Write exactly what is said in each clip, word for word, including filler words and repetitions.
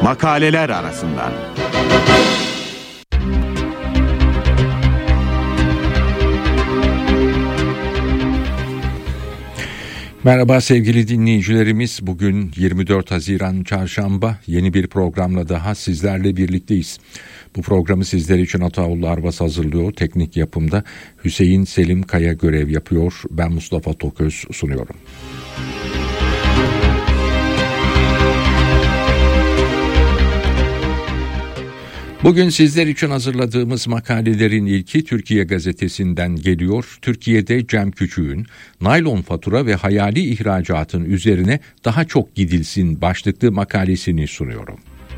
makaleler arasından. Merhaba sevgili dinleyicilerimiz. Bugün yirmi dört Haziran Çarşamba, yeni bir programla daha sizlerle birlikteyiz. Bu programı sizler için Ataullah Arvas hazırlıyor. Teknik yapımda Hüseyin Selim Kaya görev yapıyor. Ben Mustafa Toköz sunuyorum. Bugün sizler için hazırladığımız makalelerin ilki Türkiye Gazetesi'nden geliyor. Türkiye'de Cem Küçük'ün naylon fatura ve hayali ihracatın üzerine daha çok gidilsin başlıklı makalesini sunuyorum.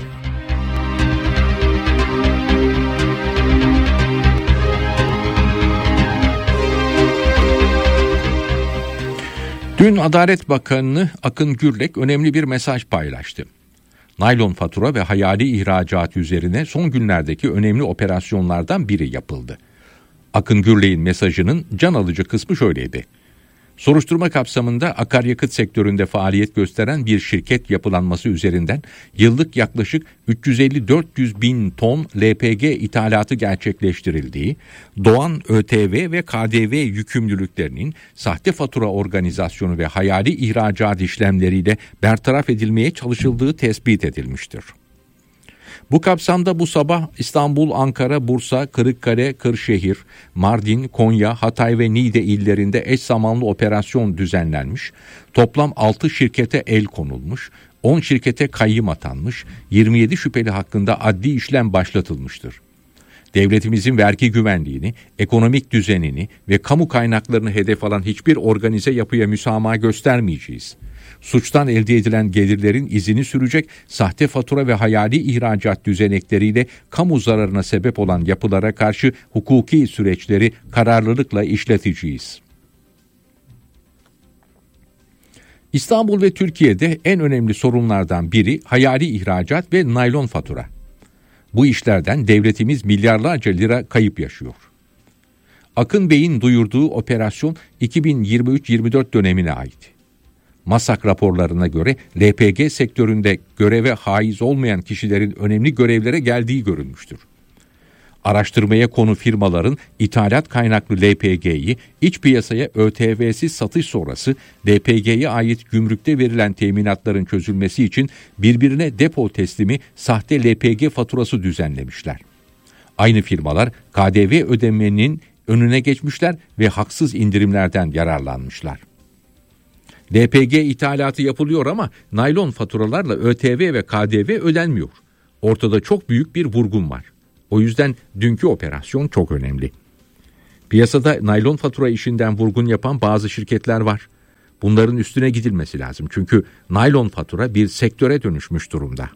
Dün Adalet Bakanı Akın Gürlek önemli bir mesaj paylaştı. Naylon fatura ve hayali ihracat üzerine son günlerdeki önemli operasyonlardan biri yapıldı. Akın Gürlek'in mesajının can alıcı kısmı şöyleydi. Soruşturma kapsamında akaryakıt sektöründe faaliyet gösteren bir şirket yapılanması üzerinden yıllık yaklaşık üç yüz elli dört yüz bin ton L P G ithalatı gerçekleştirildiği, doğan ÖTV ve K D V yükümlülüklerinin sahte fatura organizasyonu ve hayali ihracat işlemleriyle bertaraf edilmeye çalışıldığı tespit edilmiştir. Bu kapsamda bu sabah İstanbul, Ankara, Bursa, Kırıkkale, Kırşehir, Mardin, Konya, Hatay ve Niğde illerinde eş zamanlı operasyon düzenlenmiş, toplam altı şirkete el konulmuş, on şirkete kayyım atanmış, yirmi yedi şüpheli hakkında adli işlem başlatılmıştır. Devletimizin vergi güvenliğini, ekonomik düzenini ve kamu kaynaklarını hedef alan hiçbir organize yapıya müsamaha göstermeyeceğiz. Suçtan elde edilen gelirlerin izini sürecek, sahte fatura ve hayali ihracat düzenekleriyle kamu zararına sebep olan yapılara karşı hukuki süreçleri kararlılıkla işleteceğiz. İstanbul ve Türkiye'de en önemli sorunlardan biri hayali ihracat ve naylon fatura. Bu işlerden devletimiz milyarlarca lira kayıp yaşıyor. Akın Bey'in duyurduğu operasyon iki bin yirmi üç yirmi dört dönemine ait. MASAK raporlarına göre L P G sektöründe göreve haiz olmayan kişilerin önemli görevlere geldiği görülmüştür. Araştırmaya konu firmaların ithalat kaynaklı L P G'yi iç piyasaya ÖTV'siz satış sonrası L P G'ye ait gümrükte verilen teminatların çözülmesi için birbirine depo teslimi sahte L P G faturası düzenlemişler. Aynı firmalar K D V ödemenin önüne geçmişler ve haksız indirimlerden yararlanmışlar. L P G ithalatı yapılıyor ama naylon faturalarla ÖTV ve K D V ödenmiyor. Ortada çok büyük bir vurgun var. O yüzden dünkü operasyon çok önemli. Piyasada naylon fatura işinden vurgun yapan bazı şirketler var. Bunların üstüne gidilmesi lazım. Çünkü naylon fatura bir sektöre dönüşmüş durumda.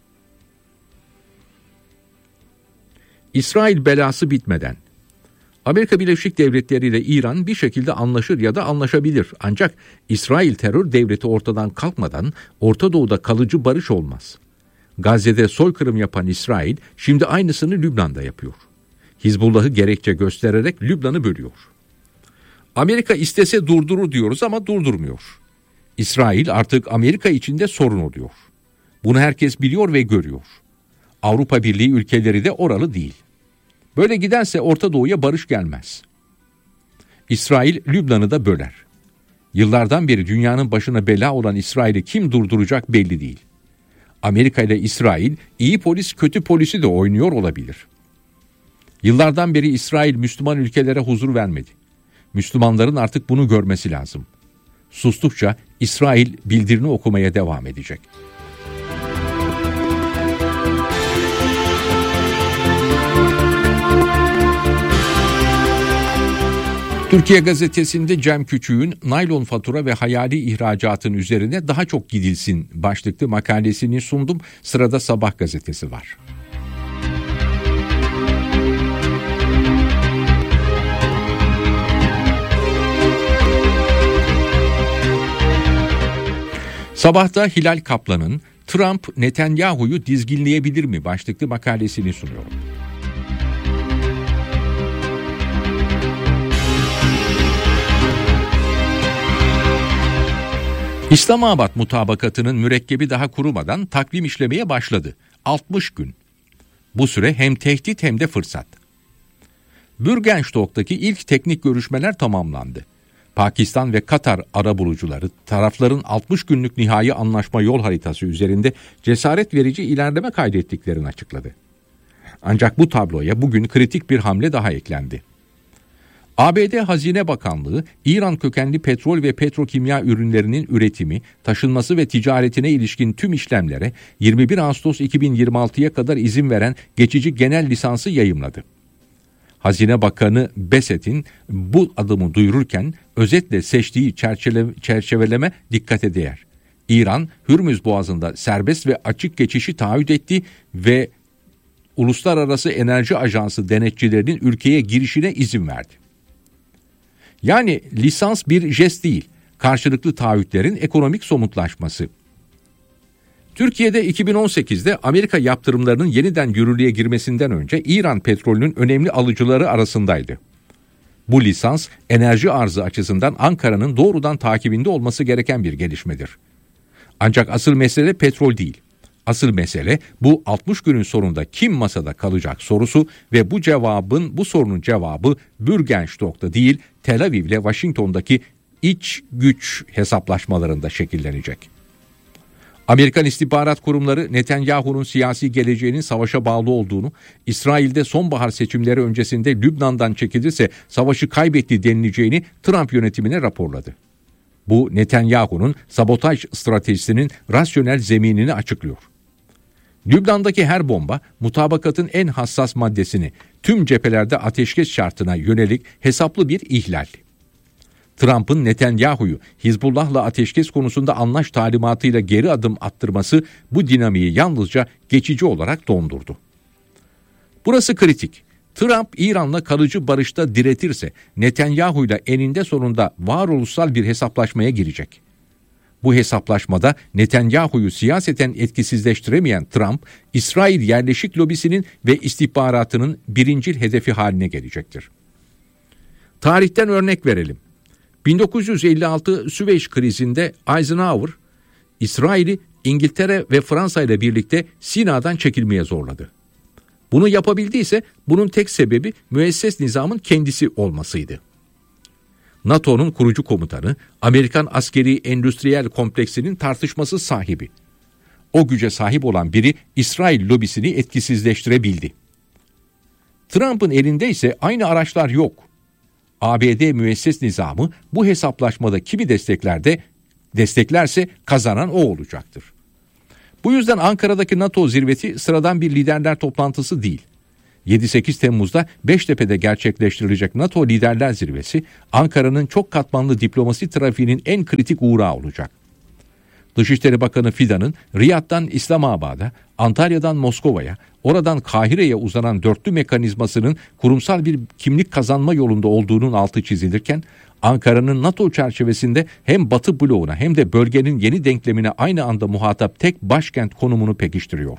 İsrail belası bitmeden. Amerika Birleşik Devletleri ile İran bir şekilde anlaşır ya da anlaşabilir. Ancak İsrail terör devleti ortadan kalkmadan Orta Doğu'da kalıcı barış olmaz. Gazze'de soykırım yapan İsrail şimdi aynısını Lübnan'da yapıyor. Hizbullah'ı gerekçe göstererek Lübnan'ı bölüyor. Amerika istese durdurur diyoruz ama durdurmuyor. İsrail artık Amerika içinde sorun oluyor. Bunu herkes biliyor ve görüyor. Avrupa Birliği ülkeleri de oralı değil. Böyle giderse Orta Doğu'ya barış gelmez. İsrail Lübnan'ı da böler. Yıllardan beri dünyanın başına bela olan İsrail'i kim durduracak belli değil. Amerika ile İsrail iyi polis kötü polisi de oynuyor olabilir. Yıllardan beri İsrail Müslüman ülkelere huzur vermedi. Müslümanların artık bunu görmesi lazım. Sustukça İsrail bildirini okumaya devam edecek. Türkiye Gazetesi'nde Cem Küçük'ün naylon fatura ve hayali ihracatın üzerine daha çok gidilsin başlıklı makalesini sundum. Sırada Sabah gazetesi var. Sabah'ta Hilal Kaplan'ın Trump Netanyahu'yu dizginleyebilir mi başlıklı makalesini sunuyorum. İslamabad mutabakatının mürekkebi daha kurumadan takvim işlemeye başladı. altmış gün. Bu süre hem tehdit hem de fırsat. Bürgenstock'taki ilk teknik görüşmeler tamamlandı. Pakistan ve Katar arabulucuları tarafların altmış günlük nihai anlaşma yol haritası üzerinde cesaret verici ilerleme kaydettiklerini açıkladı. Ancak bu tabloya bugün kritik bir hamle daha eklendi. A B D Hazine Bakanlığı, İran kökenli petrol ve petrokimya ürünlerinin üretimi, taşınması ve ticaretine ilişkin tüm işlemlere yirmi bir Ağustos iki bin yirmi altıya kadar izin veren geçici genel lisansı yayımladı. Hazine Bakanı Beset'in bu adımı duyururken özetle seçtiği çerçeve, çerçeveleme dikkate değer. İran, Hürmüz Boğazı'nda serbest ve açık geçişi taahhüt etti ve Uluslararası Enerji Ajansı denetçilerinin ülkeye girişine izin verdi. Yani lisans bir jest değil, karşılıklı taahhütlerin ekonomik somutlaşması. Türkiye'de iki bin on sekizde Amerika yaptırımlarının yeniden yürürlüğe girmesinden önce İran petrolünün önemli alıcıları arasındaydı. Bu lisans enerji arzı açısından Ankara'nın doğrudan takibinde olması gereken bir gelişmedir. Ancak asıl mesele petrol değil. Asıl mesele bu altmış günün sonunda kim masada kalacak sorusu ve bu cevabın bu sorunun cevabı Bürgenstock'ta değil Tel Aviv ile Washington'daki iç güç hesaplaşmalarında şekillenecek. Amerikan istihbarat kurumları Netanyahu'nun siyasi geleceğinin savaşa bağlı olduğunu, İsrail'de sonbahar seçimleri öncesinde Lübnan'dan çekilirse savaşı kaybetti denileceğini Trump yönetimine raporladı. Bu Netanyahu'nun sabotaj stratejisinin rasyonel zeminini açıklıyor. Lübnan'daki her bomba mutabakatın en hassas maddesini, tüm cephelerde ateşkes şartına yönelik hesaplı bir ihlal. Trump'ın Netanyahu'yu Hizbullah'la ateşkes konusunda anlaş talimatıyla geri adım attırması bu dinamiği yalnızca geçici olarak dondurdu. Burası kritik. Trump İran'la kalıcı barışta diretirse Netanyahu'yla eninde sonunda varoluşsal bir hesaplaşmaya girecek. Bu hesaplaşmada Netanyahu'yu siyaseten etkisizleştiremeyen Trump, İsrail yerleşik lobisinin ve istihbaratının birincil hedefi haline gelecektir. Tarihten örnek verelim. bin dokuz yüz elli altı Süveyş krizinde Eisenhower, İsrail'i İngiltere ve Fransa ile birlikte Sina'dan çekilmeye zorladı. Bunu yapabildiyse bunun tek sebebi müesses nizamın kendisi olmasıydı. NATO'nun kurucu komutanı, Amerikan askeri endüstriyel kompleksinin tartışmasız sahibi. O güce sahip olan biri İsrail lobisini etkisizleştirebildi. Trump'ın elinde ise aynı araçlar yok. A B D müesses nizamı bu hesaplaşmada kimi destekler de desteklerse kazanan o olacaktır. Bu yüzden Ankara'daki NATO zirvesi sıradan bir liderler toplantısı değil. yedi sekiz Temmuz'da Beştepe'de gerçekleştirilecek NATO Liderler Zirvesi, Ankara'nın çok katmanlı diplomasi trafiğinin en kritik uğrağı olacak. Dışişleri Bakanı Fidan'ın Riyad'dan İslamabad'a, Antalya'dan Moskova'ya, oradan Kahire'ye uzanan dörtlü mekanizmasının kurumsal bir kimlik kazanma yolunda olduğunun altı çizilirken, Ankara'nın NATO çerçevesinde hem Batı bloğuna hem de bölgenin yeni denklemine aynı anda muhatap tek başkent konumunu pekiştiriyor.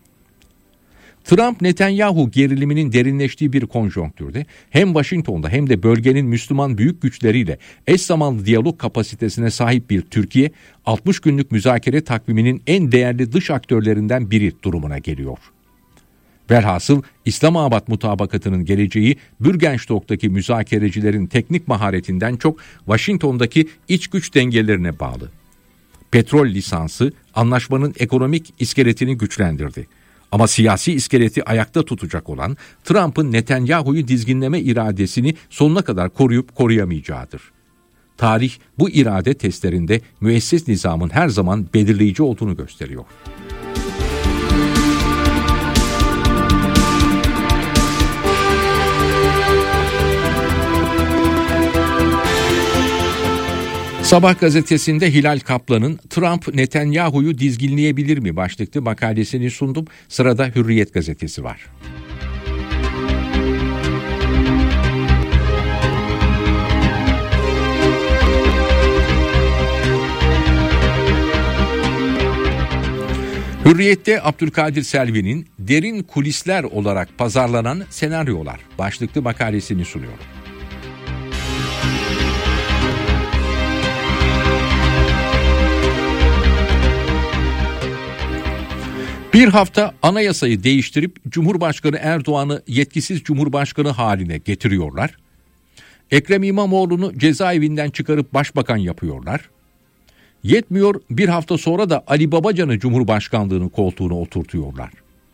Trump-Netanyahu geriliminin derinleştiği bir konjonktürde hem Washington'da hem de bölgenin Müslüman büyük güçleriyle eş zamanlı diyalog kapasitesine sahip bir Türkiye, altmış günlük müzakere takviminin en değerli dış aktörlerinden biri durumuna geliyor. Velhasıl İslamabad mutabakatının geleceği Bürgenstock'taki müzakerecilerin teknik maharetinden çok Washington'daki iç güç dengelerine bağlı. Petrol lisansı anlaşmanın ekonomik iskeletini güçlendirdi. Ama siyasi iskeleti ayakta tutacak olan Trump'ın Netanyahu'yu dizginleme iradesini sonuna kadar koruyup koruyamayacağıdır. Tarih bu irade testlerinde müesses nizamın her zaman belirleyici olduğunu gösteriyor. Sabah gazetesinde Hilal Kaplan'ın Trump Netanyahu'yu dizginleyebilir mi başlıklı makalesini sundum. Sırada Hürriyet gazetesi var. Hürriyet'te Abdülkadir Selvi'nin derin kulisler olarak pazarlanan senaryolar başlıklı makalesini sunuyorum. Bir hafta anayasayı değiştirip Cumhurbaşkanı Erdoğan'ı yetkisiz Cumhurbaşkanı haline getiriyorlar. Ekrem İmamoğlu'nu cezaevinden çıkarıp başbakan yapıyorlar. Yetmiyor, bir hafta sonra da Ali Babacan'ı Cumhurbaşkanlığının koltuğuna oturtuyorlar.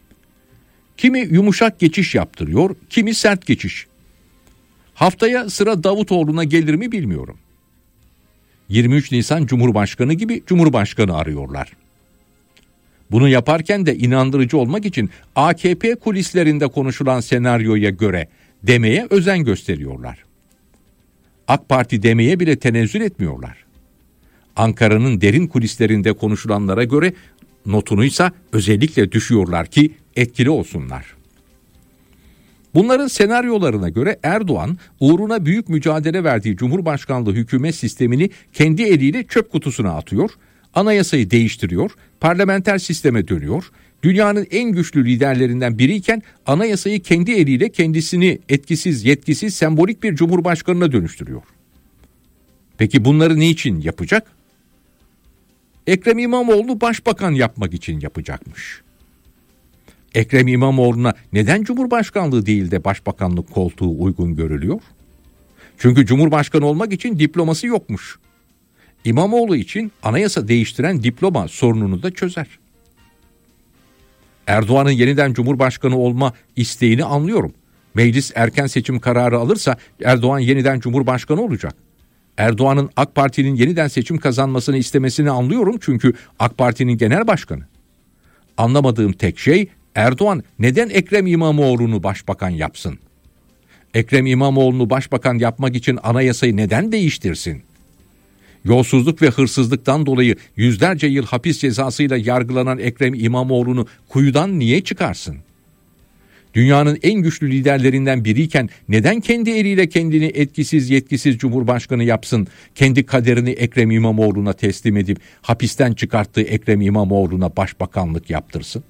Kimi yumuşak geçiş yaptırıyor, kimi sert geçiş. Haftaya sıra Davutoğlu'na gelir mi bilmiyorum. yirmi üç Nisan Cumhurbaşkanı gibi Cumhurbaşkanı arıyorlar. Bunu yaparken de inandırıcı olmak için A K P kulislerinde konuşulan senaryoya göre demeye özen gösteriyorlar. AK Parti demeye bile tenezzül etmiyorlar. Ankara'nın derin kulislerinde konuşulanlara göre notunuysa özellikle düşüyorlar ki etkili olsunlar. Bunların senaryolarına göre Erdoğan uğruna büyük mücadele verdiği Cumhurbaşkanlığı hükümet sistemini kendi eliyle çöp kutusuna atıyor, anayasayı değiştiriyor, parlamenter sisteme dönüyor, dünyanın en güçlü liderlerinden biriyken anayasayı kendi eliyle kendisini etkisiz, yetkisiz, sembolik bir cumhurbaşkanına dönüştürüyor. Peki bunları niçin yapacak? Ekrem İmamoğlu başbakan yapmak için yapacakmış. Ekrem İmamoğlu'na neden Cumhurbaşkanlığı değil de başbakanlık koltuğu uygun görülüyor? Çünkü Cumhurbaşkanı olmak için diploması yokmuş. İmamoğlu için anayasa değiştiren diploma sorununu da çözer. Erdoğan'ın yeniden Cumhurbaşkanı olma isteğini anlıyorum. Meclis erken seçim kararı alırsa Erdoğan yeniden Cumhurbaşkanı olacak. Erdoğan'ın AK Parti'nin yeniden seçim kazanmasını istemesini anlıyorum çünkü AK Parti'nin genel başkanı. Anlamadığım tek şey Erdoğan neden Ekrem İmamoğlu'nu başbakan yapsın? Ekrem İmamoğlu'nu başbakan yapmak için anayasayı neden değiştirsin? Yolsuzluk ve hırsızlıktan dolayı yüzlerce yıl hapis cezasıyla yargılanan Ekrem İmamoğlu'nu kuyudan niye çıkarsın? Dünyanın en güçlü liderlerinden biriyken neden kendi eliyle kendini etkisiz yetkisiz cumhurbaşkanı yapsın, kendi kaderini Ekrem İmamoğlu'na teslim edip hapisten çıkarttığı Ekrem İmamoğlu'na başbakanlık yaptırsın?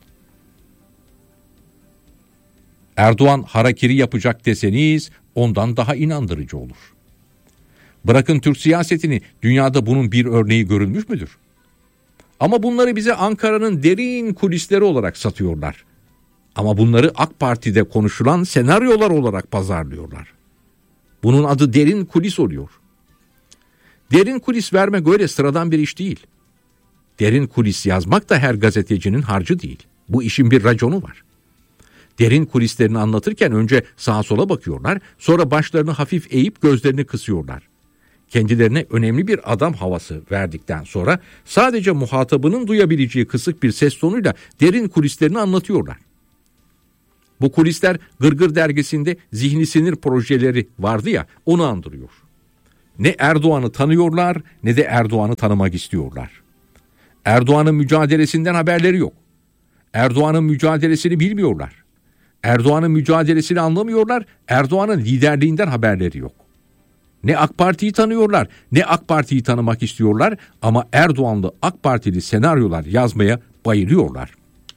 Erdoğan harakiri yapacak deseniz ondan daha inandırıcı olur. Bırakın Türk siyasetini, dünyada bunun bir örneği görülmüş müdür? Ama bunları bize Ankara'nın derin kulisleri olarak satıyorlar. Ama bunları AK Parti'de konuşulan senaryolar olarak pazarlıyorlar. Bunun adı derin kulis oluyor. Derin kulis vermek öyle sıradan bir iş değil. Derin kulis yazmak da her gazetecinin harcı değil. Bu işin bir raconu var. Derin kulislerini anlatırken önce sağa sola bakıyorlar, sonra başlarını hafif eğip gözlerini kısıyorlar. Kendilerine önemli bir adam havası verdikten sonra sadece muhatabının duyabileceği kısık bir ses tonuyla derin kulislerini anlatıyorlar. Bu kulisler Gırgır dergisinde zihni sinir projeleri vardı ya, onu andırıyor. Ne Erdoğan'ı tanıyorlar ne de Erdoğan'ı tanımak istiyorlar. Erdoğan'ın mücadelesinden haberleri yok. Erdoğan'ın mücadelesini bilmiyorlar. Erdoğan'ın mücadelesini anlamıyorlar. Erdoğan'ın liderliğinden haberleri yok. Ne AK Parti'yi tanıyorlar ne AK Parti'yi tanımak istiyorlar ama Erdoğanlı AK Partili senaryolar yazmaya bayılıyorlar.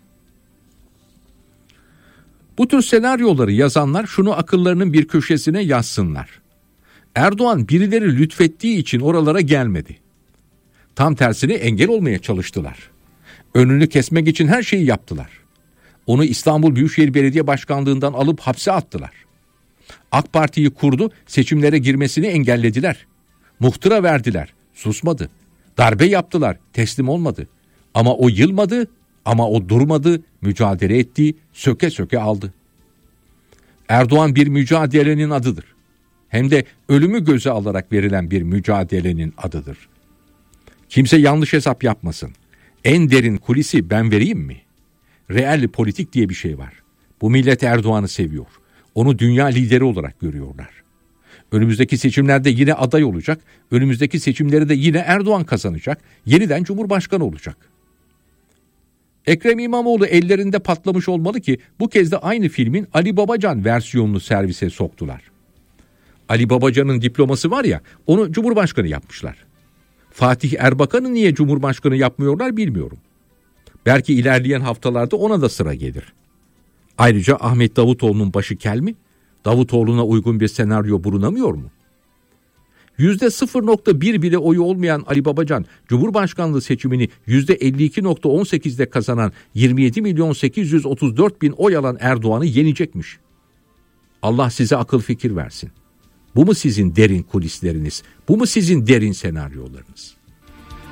Bu tür senaryoları yazanlar şunu akıllarının bir köşesine yazsınlar. Erdoğan birileri lütfettiği için oralara gelmedi. Tam tersine engel olmaya çalıştılar. Önünü kesmek için her şeyi yaptılar. Onu İstanbul Büyükşehir Belediye Başkanlığından alıp hapse attılar. AK Parti'yi kurdu, seçimlere girmesini engellediler. Muhtıra verdiler, susmadı. Darbe yaptılar, teslim olmadı. Ama o yılmadı, ama o durmadı, mücadele etti, söke söke aldı. Erdoğan bir mücadelenin adıdır. Hem de ölümü göze alarak verilen bir mücadelenin adıdır. Kimse yanlış hesap yapmasın. En derin kulisi ben vereyim mi? Reel politik diye bir şey var. Bu millet Erdoğan'ı seviyor. Onu dünya lideri olarak görüyorlar. Önümüzdeki seçimlerde yine aday olacak. Önümüzdeki seçimleri de yine Erdoğan kazanacak. Yeniden Cumhurbaşkanı olacak. Ekrem İmamoğlu ellerinde patlamış olmalı ki bu kez de aynı filmin Ali Babacan versiyonunu servise soktular. Ali Babacan'ın diploması var ya, onu Cumhurbaşkanı yapmışlar. Fatih Erbakan'ı niye Cumhurbaşkanı yapmıyorlar bilmiyorum. Belki ilerleyen haftalarda ona da sıra gelir. Ayrıca Ahmet Davutoğlu'nun başı kel mi? Davutoğlu'na uygun bir senaryo bulunamıyor mu? yüzde sıfır nokta bir bile oyu olmayan Ali Babacan, Cumhurbaşkanlığı seçimini yüzde elli iki nokta on sekizde kazanan yirmi yedi milyon sekiz yüz otuz dört bin oy alan Erdoğan'ı yenecekmiş. Allah size akıl fikir versin. Bu mu sizin derin kulisleriniz? Bu mu sizin derin senaryolarınız?